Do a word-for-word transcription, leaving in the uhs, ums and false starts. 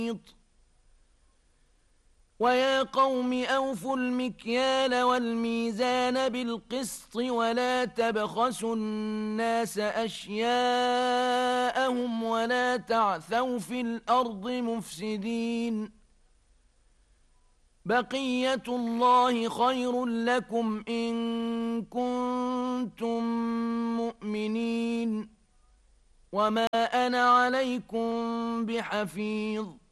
ويا قوم أوفوا المكيال والميزان بالقسط ولا تبخسوا الناس أشياءهم ولا تعثوا في الأرض مفسدين بقية الله خير لكم إن كنتم مؤمنين وما أنا عليكم بحفيظ